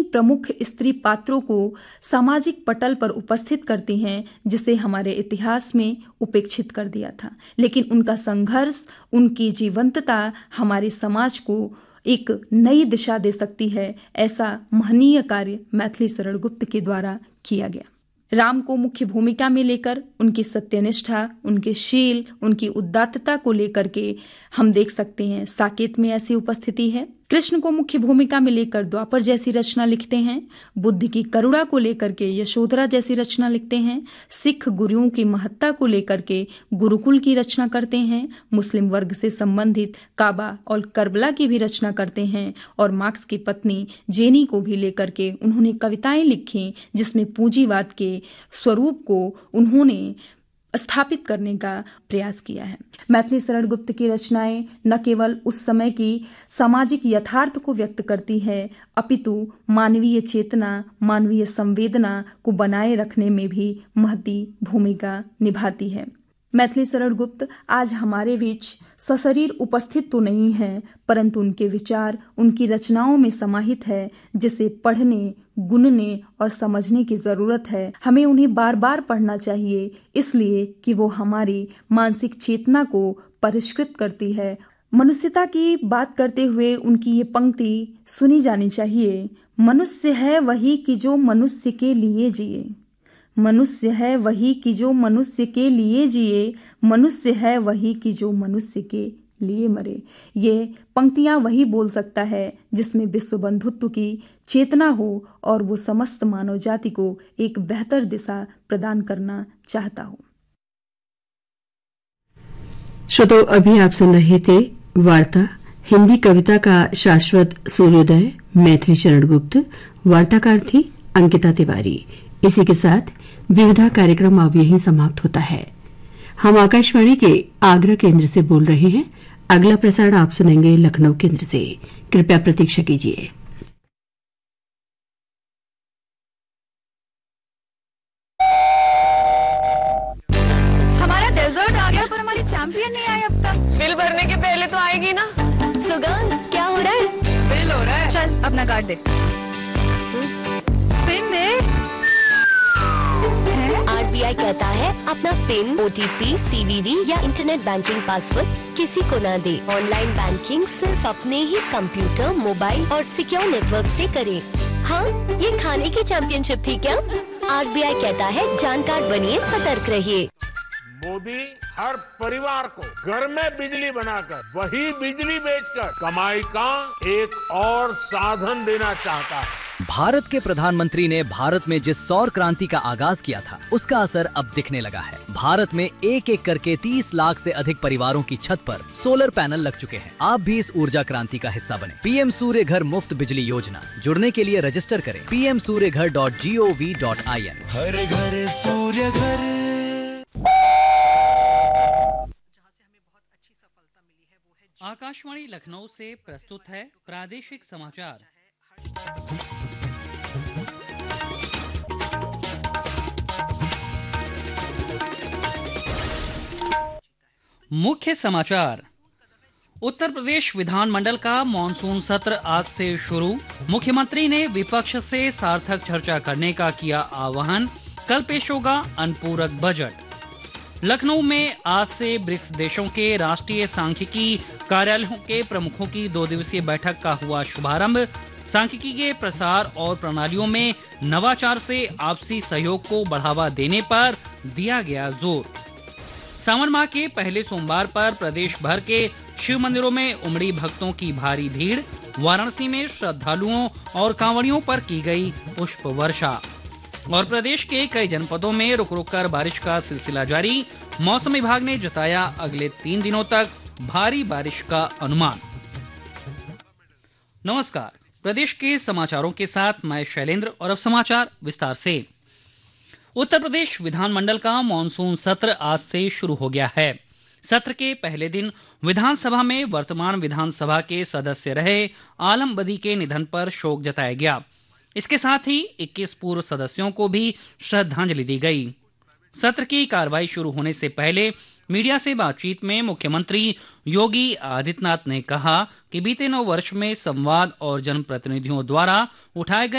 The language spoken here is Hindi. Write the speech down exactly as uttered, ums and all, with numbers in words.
प्रमुख स्त्री पात्रों को सामाजिक पटल पर उपस्थित करती हैं, जिसे हमारे इतिहास में उपेक्षित कर दिया था। लेकिन उनका संघर्ष, उनकी जीवंतता हमारे समाज को एक नई दिशा दे सकती है। ऐसा महनीय कार्य मैथिली शरण गुप्त के द्वारा किया गया। राम को मुख्य भूमिका में लेकर उनकी सत्यनिष्ठा, उनके शील, उनकी उदात्तता को लेकर के हम देख सकते हैं साकेत में ऐसी उपस्थिति है। कृष्ण को मुख्य भूमिका में लेकर द्वापर जैसी रचना लिखते हैं। बुद्ध की करुणा को लेकर के यशोधरा जैसी रचना लिखते हैं। सिख गुरुओं की महत्ता को लेकर के गुरुकुल की रचना करते हैं। मुस्लिम वर्ग से संबंधित काबा और करबला की भी रचना करते हैं। और मार्क्स की पत्नी जेनी को भी लेकर के उन्होंने कविताएं लिखी, जिसमें पूंजीवाद के स्वरूप को उन्होंने स्थापित करने का प्रयास किया है। मैथिली शरण गुप्त की रचनाएं न केवल उस समय की सामाजिक यथार्थ को व्यक्त करती है, अपितु मानवीय चेतना, मानवीय संवेदना को बनाए रखने में भी महती भूमिका निभाती है। मैथिली शरण गुप्त आज हमारे बीच सशरीर उपस्थित तो नहीं है, परंतु उनके विचार उनकी रचनाओं में समाहित है, जिसे पढ़ने, गुनने और समझने की जरूरत है। हमें उन्हें बार बार पढ़ना चाहिए, इसलिए कि वो हमारी मानसिक चेतना को परिष्कृत करती है। मनुष्यता की बात करते हुए उनकी ये पंक्ति सुनी जानी चाहिए, मनुष्य है वही कि जो मनुष्य के लिए जिए, मनुष्य है वही कि जो मनुष्य के लिए जिए, मनुष्य है वही कि जो मनुष्य के लिए मरे। ये पंक्तियां वही बोल सकता है जिसमें विश्व बंधुत्व की चेतना हो और वो समस्त मानव जाति को एक बेहतर दिशा प्रदान करना चाहता हो। श्रोताओं, अभी आप सुन रहे थे वार्ता, हिंदी कविता का शाश्वत सूर्योदय, मैथिली शरण गुप्त। वार्ताकार थी अंकिता तिवारी। इसी के साथ विविधा कार्यक्रम अब यहीं समाप्त होता है। हम आकाशवाणी के आगरा केंद्र से बोल रहे हैं। अगला प्रसारण आप सुनेंगे लखनऊ केंद्र से। कृपया प्रतीक्षा कीजिए। हमारा डेजर्ट आ गया, पर हमारी चैंपियन नहीं आई अब तक। बिल भरने के पहले तो आएगी ना। सुगंध, क्या हो रहा है? बिल हो रहा है। चल अपना कार्ड दे। पिन दे। आरबीआई कहता है अपना पिन, ओटीपी, सीवीवी या इंटरनेट बैंकिंग पासवर्ड किसी को ना दे। ऑनलाइन बैंकिंग सिर्फ अपने ही कंप्यूटर, मोबाइल और सिक्योर नेटवर्क से करें। हाँ, ये खाने की चैंपियनशिप थी क्या? आरबीआई कहता है जानकार बनिए, सतर्क रहिए। मोदी हर परिवार को घर में बिजली बनाकर वही बिजली बेचकर कमाई का एक और साधन देना चाहता है। भारत के प्रधानमंत्री ने भारत में जिस सौर क्रांति का आगाज किया था, उसका असर अब दिखने लगा है। भारत में एक एक करके तीस लाख से अधिक परिवारों की छत पर सोलर पैनल लग चुके हैं। आप भी इस ऊर्जा क्रांति का हिस्सा बने। पीएम सूर्य घर मुफ्त बिजली योजना, जुड़ने के लिए रजिस्टर करें पी एम सूर्य घर dot G O V dot I N. हर घर सूर्य घर। आकाशवाणी लखनऊ से प्रस्तुत है प्रादेशिक समाचार। मुख्य समाचार। उत्तर प्रदेश विधानमंडल का मानसून सत्र आज से शुरू। मुख्यमंत्री ने विपक्ष से सार्थक चर्चा करने का किया आह्वान। कल पेश होगा अनुपूरक बजट। लखनऊ में आज से ब्रिक्स देशों के राष्ट्रीय सांख्यिकी कार्यालयों के प्रमुखों की दो दिवसीय बैठक का हुआ शुभारंभ। सांख्यिकी के प्रसार और प्रणालियों में नवाचार से आपसी सहयोग को बढ़ावा देने पर दिया गया जोर। सावन माह के पहले सोमवार पर प्रदेश भर के शिव मंदिरों में उमड़ी भक्तों की भारी भीड़। वाराणसी में श्रद्धालुओं और कांवड़ियों पर की गई पुष्प वर्षा। और प्रदेश के कई जनपदों में रुक रुक कर बारिश का सिलसिला जारी। मौसम विभाग ने जताया अगले तीन दिनों तक भारी बारिश का अनुमान। नमस्कार, प्रदेश के समाचारों के साथ मैं शैलेंद्र और अब समाचार विस्तार से। उत्तर प्रदेश विधानमंडल का मानसून सत्र आज से शुरू हो गया है। सत्र के पहले दिन विधानसभा में वर्तमान विधानसभा के सदस्य रहे आलम बदी के निधन पर शोक जताया गया। इसके साथ ही इक्कीस पूर्व सदस्यों को भी श्रद्धांजलि दी गई। सत्र की कार्रवाई शुरू होने से पहले मीडिया से बातचीत में मुख्यमंत्री योगी आदित्यनाथ ने कहा कि बीते नौ वर्ष में संवाद और जनप्रतिनिधियों द्वारा उठाए गए